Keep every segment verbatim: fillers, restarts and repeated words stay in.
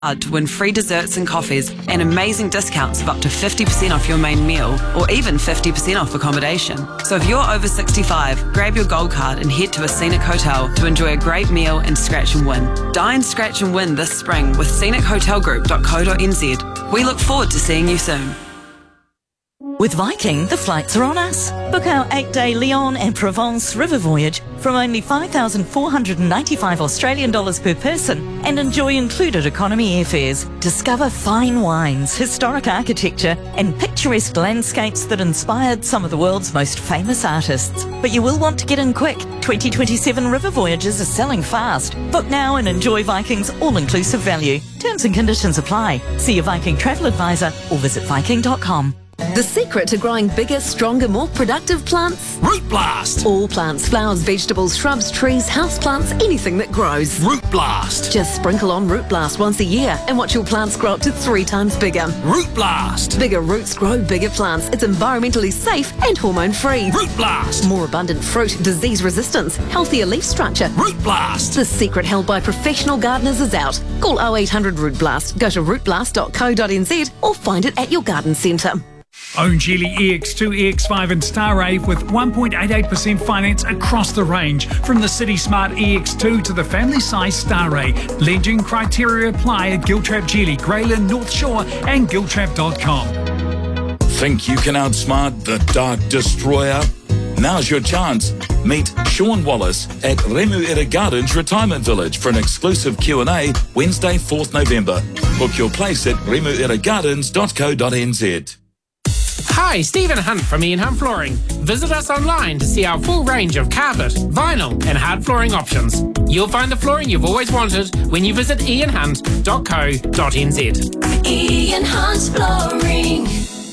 to win free desserts and coffees and amazing discounts of up to fifty percent off your main meal or even fifty percent off accommodation. So if you're over sixty-five, grab your gold card and head to a Scenic Hotel to enjoy a great meal and scratch and win. Dine, scratch and win this spring with scenic hotel group dot co dot n z. We look forward to seeing you soon. With Viking, the flights are on us. Book our eight-day Lyon and Provence river voyage from only five thousand four hundred ninety-five Australian dollars per person and enjoy included economy airfares. Discover fine wines, historic architecture and picturesque landscapes that inspired some of the world's most famous artists. But you will want to get in quick. twenty twenty-seven river voyages are selling fast. Book now and enjoy Viking's all-inclusive value. Terms and conditions apply. See your Viking travel advisor or visit viking dot com. The secret to growing bigger, stronger, more productive plants? Root Blast! All plants, flowers, vegetables, shrubs, trees, houseplants, anything that grows. Root Blast! Just sprinkle on Root Blast once a year and watch your plants grow up to three times bigger. Root Blast! Bigger roots grow bigger plants. It's environmentally safe and hormone-free. Root Blast! More abundant fruit, disease resistance, healthier leaf structure. Root Blast! The secret held by professional gardeners is out. Call oh eight hundred root blast, go to root blast dot co dot n z or find it at your garden centre. Own Geely E X two, E X five and Starrave with one point eight eight percent finance across the range. From the City Smart E X two to the family size Starrave. Legend criteria apply at Giltrap Geely, Greyland, North Shore and giltrap dot com. Think you can outsmart the Dark Destroyer? Now's your chance. Meet Sean Wallace at Remuera Gardens Retirement Village for an exclusive Q and A Wednesday, fourth November. Book your place at remuera gardens dot co dot n z. Hi, Stephen Hunt from Ian Hunt Flooring. Visit us online to see our full range of carpet, vinyl and hard flooring options. You'll find the flooring you've always wanted when you visit ian hunt dot co dot n z. Ian Hunt Flooring.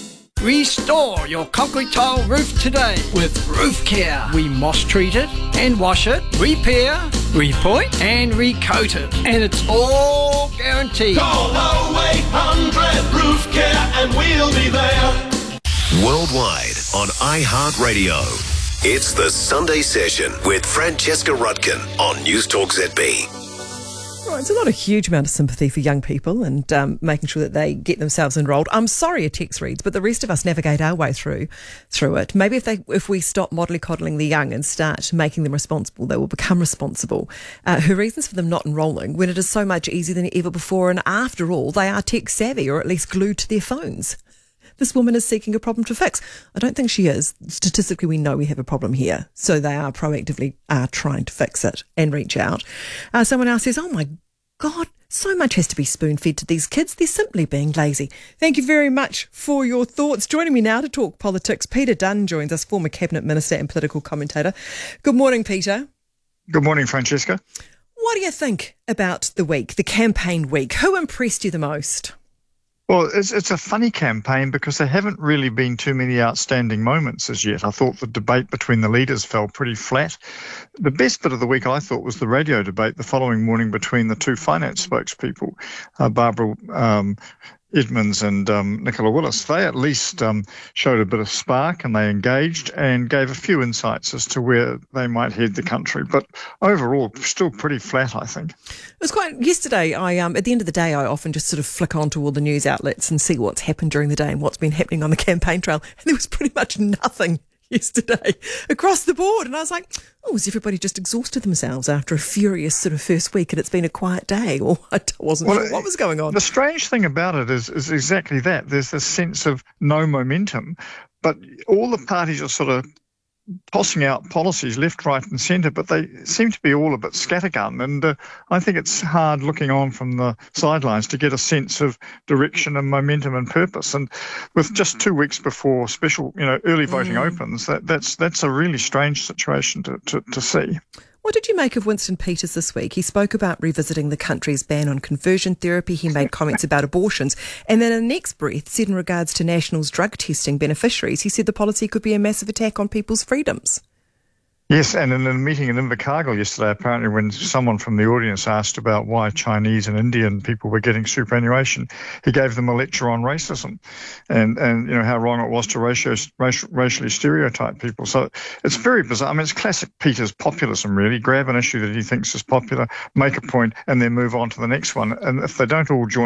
Restore your concrete tile roof today with Roof Care. We moss treat it and wash it, repair, repoint and recoat it. And it's all guaranteed. Call oh eight hundred Roof Care and we'll be there. Worldwide on iHeartRadio. It's the Sunday Session with Francesca Rudkin on News Talk Z B. Right, so not a huge amount of sympathy for young people and um, making sure that they get themselves enrolled. I'm sorry a text reads, but the rest of us navigate our way through through it. Maybe if they if we stop mollycoddling the young and start making them responsible, they will become responsible. Uh, her reasons for them not enrolling when it is so much easier than ever before, and after all, they are tech savvy or at least glued to their phones. This woman is seeking a problem to fix. I don't think she is. Statistically, we know we have a problem here. So they are proactively are trying to fix it and reach out. Uh, someone else says, oh my God, so much has to be spoon-fed to these kids. They're simply being lazy. Thank you very much for your thoughts. Joining me now to talk politics, Peter Dunn joins us, former Cabinet Minister and political commentator. Good morning, Peter. Good morning, Francesca. What do you think about the week, the campaign week? Who impressed you the most? Well, it's, it's a funny campaign because there haven't really been too many outstanding moments as yet. I thought the debate between the leaders fell pretty flat. The best bit of the week, I thought, was the radio debate the following morning between the two finance spokespeople, uh, Barbara um, Edmonds and um, Nicola Willis. They at least um, showed a bit of spark and they engaged and gave a few insights as to where they might head the country. But overall, still pretty flat, I think. It was quite, yesterday, I um, at the end of the day, I often just sort of flick onto all the news outlets and see what's happened during the day and what's been happening on the campaign trail. And there was pretty much nothing yesterday across the board. And I was like, oh, has everybody just exhausted themselves after a furious sort of first week and it's been a quiet day? Or I wasn't well, sure what was going on. The strange thing about it is, is exactly that. There's this sense of no momentum, but all the parties are sort of tossing out policies left, right and centre, but they seem to be all a bit scattergun. And uh, I think it's hard looking on from the sidelines to get a sense of direction and momentum and purpose. And with just two weeks before special, you know, early voting mm. opens, that, that's that's a really strange situation to, to, to see. What did you make of Winston Peters this week? He spoke about revisiting the country's ban on conversion therapy. He made comments about abortions. And then in the next breath said in regards to National's drug testing beneficiaries, he said the policy could be a massive attack on people's freedoms. Yes, and in a meeting in Invercargill yesterday, apparently when someone from the audience asked about why Chinese and Indian people were getting superannuation, he gave them a lecture on racism and, and you know, how wrong it was to ratio, racial, racially stereotype people. So it's very bizarre. I mean, it's classic Peter's populism, really. Grab an issue that he thinks is popular, make a point, and then move on to the next one. And if they don't all join